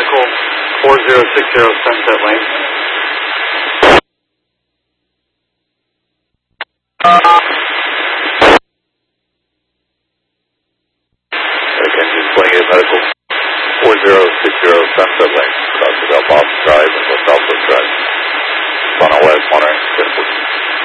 medical 4060 Sunset Lane. Again, just playing a medical 4060 Sunset